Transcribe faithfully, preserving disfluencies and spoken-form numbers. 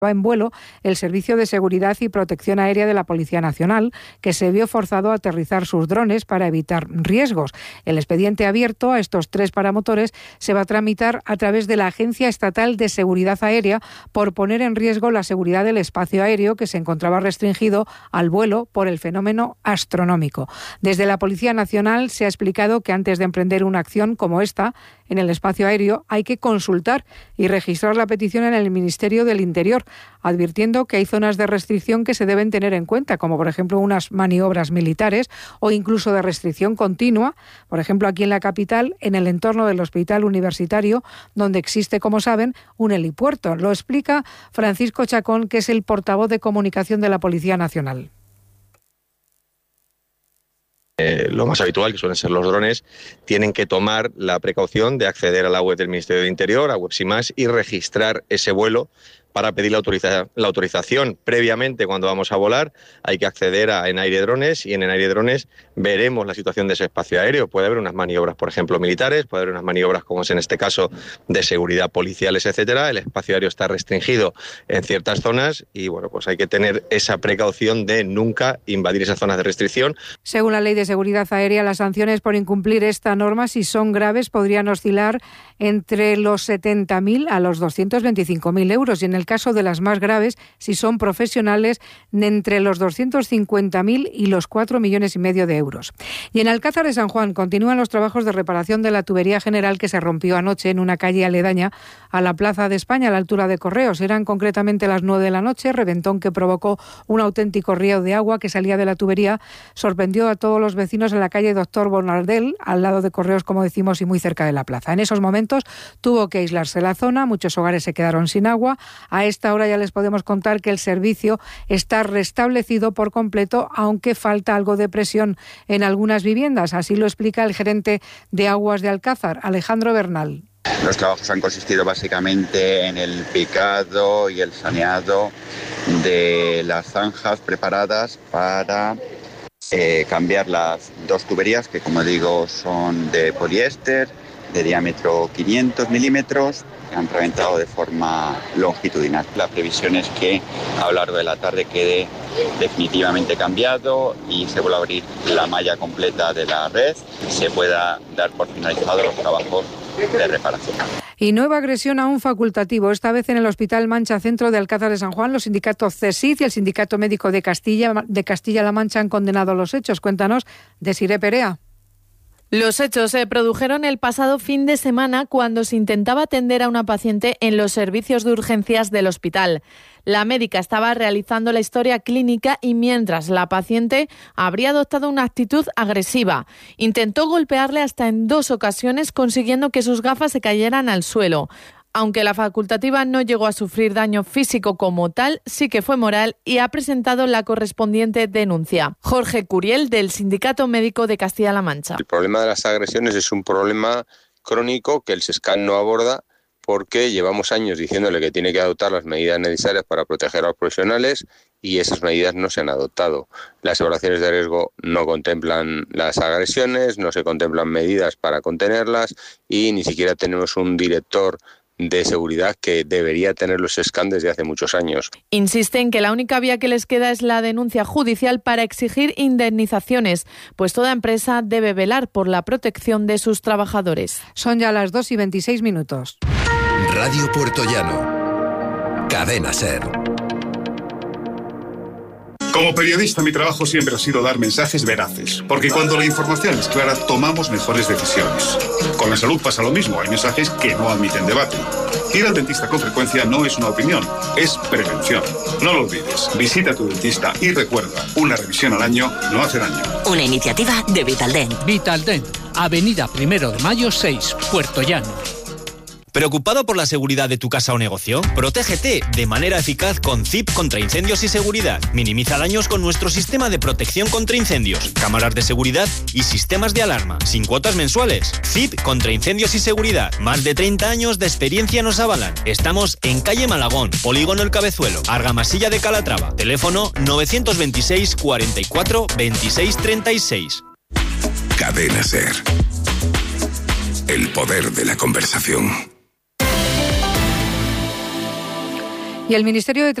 en vuelo el Servicio de Seguridad y Protección Aérea de la Policía Nacional, que se vio forzado a aterrizar sus drones para evitar riesgos. El expediente abierto a estos tres paramotores se va a tramitar a través de la Agencia Estatal de Seguridad Aérea por poner en riesgo la seguridad del espacio aéreo, que se encontraba restringido al vuelo por el fenómeno astronómico. Desde la Policía Nacional se ha explicado que antes de emprender una acción como esta en el espacio aéreo hay que consultar y registrar la petición en el Ministerio del Interior, advirtiendo que hay zonas de restricción que se deben tener en cuenta, como por ejemplo unas maniobras militares o incluso de restricción continua, por ejemplo aquí en la capital, en el entorno del Hospital Universitario, donde existe, como saben, un helipuerto. Lo explica Francisco Chacón, que es el portavoz de comunicación de la Policía Nacional. Eh, lo más habitual, que suelen ser los drones, tienen que tomar la precaución de acceder a la web del Ministerio de Interior, a Websimas, y registrar ese vuelo para pedir la, autoriza- la autorización. Previamente, cuando vamos a volar, hay que acceder a Enaire Drones, y en Enaire Drones veremos la situación de ese espacio aéreo. Puede haber unas maniobras, por ejemplo, militares, puede haber unas maniobras, como es en este caso, de seguridad, policiales, etcétera. El espacio aéreo está restringido en ciertas zonas y, bueno, pues hay que tener esa precaución de nunca invadir esas zonas de restricción. Según la Ley de Seguridad Aérea, las sanciones por incumplir esta norma, si son graves, podrían oscilar entre los setenta mil a los doscientos veinticinco mil euros, y en el caso de las más graves, si son profesionales, entre los doscientos cincuenta mil y los cuatro millones y medio de euros. Y en Alcázar de San Juan continúan los trabajos de reparación de la tubería general que se rompió anoche en una calle aledaña a la Plaza de España, a la altura de Correos. Eran concretamente las nueve de la noche, reventón que provocó un auténtico río de agua que salía de la tubería, sorprendió a todos los vecinos en la calle Doctor Bonardel, al lado de Correos, como decimos, y muy cerca de la plaza. En esos momentos tuvo que aislarse la zona, muchos hogares se quedaron sin agua. A esta hora ya les podemos contar que el servicio está restablecido por completo, aunque falta algo de presión en algunas viviendas. Así lo explica el gerente de Aguas de Alcázar, Alejandro Bernal. Los trabajos han consistido básicamente en el picado y el saneado de las zanjas preparadas para eh, cambiar las dos tuberías, que como digo son de poliéster, de diámetro quinientos milímetros, que han reventado de forma longitudinal. La previsión es que a lo largo de la tarde quede definitivamente cambiado y se vuelva a abrir la malla completa de la red y se pueda dar por finalizados los trabajos de reparación. Y nueva agresión a un facultativo, esta vez en el Hospital Mancha Centro de Alcázar de San Juan. Los sindicatos CESID y el Sindicato Médico de Castilla de Castilla-La Mancha han condenado los hechos. Cuéntanos, Desiré Perea. Los hechos se produjeron el pasado fin de semana cuando se intentaba atender a una paciente en los servicios de urgencias del hospital. La médica estaba realizando la historia clínica y mientras la paciente habría adoptado una actitud agresiva. Intentó golpearle hasta en dos ocasiones, consiguiendo que sus gafas se cayeran al suelo. Aunque la facultativa no llegó a sufrir daño físico como tal, sí que fue moral y ha presentado la correspondiente denuncia. Jorge Curiel, del Sindicato Médico de Castilla-La Mancha. El problema de las agresiones es un problema crónico que el SESCAN no aborda, porque llevamos años diciéndole que tiene que adoptar las medidas necesarias para proteger a los profesionales y esas medidas no se han adoptado. Las evaluaciones de riesgo no contemplan las agresiones, no se contemplan medidas para contenerlas y ni siquiera tenemos un director de seguridad que debería tener los SESCAN desde hace muchos años. Insisten que la única vía que les queda es la denuncia judicial para exigir indemnizaciones, pues toda empresa debe velar por la protección de sus trabajadores. Son ya las dos y veintiséis minutos. Radio Puertollano. Cadena SER. Como periodista, mi trabajo siempre ha sido dar mensajes veraces, porque cuando la información es clara, tomamos mejores decisiones. Con la salud pasa lo mismo, hay mensajes que no admiten debate. Ir al dentista con frecuencia no es una opinión, es prevención. No lo olvides, visita a tu dentista y recuerda, una revisión al año no hace daño. Una iniciativa de Vitaldent. Vitaldent, Avenida Primero de Mayo seis, Puertollano. ¿Preocupado por la seguridad de tu casa o negocio? Protégete de manera eficaz con C I P contra incendios y seguridad. Minimiza daños con nuestro sistema de protección contra incendios, cámaras de seguridad y sistemas de alarma, sin cuotas mensuales. C I P contra incendios y seguridad. Más de treinta años de experiencia nos avalan. Estamos en calle Malagón, Polígono El Cabezuelo, Argamasilla de Calatrava. Teléfono novecientos veintiséis, cuarenta y cuatro, veintiséis, treinta y seis. Cadena SER. El poder de la conversación. Y el Ministerio de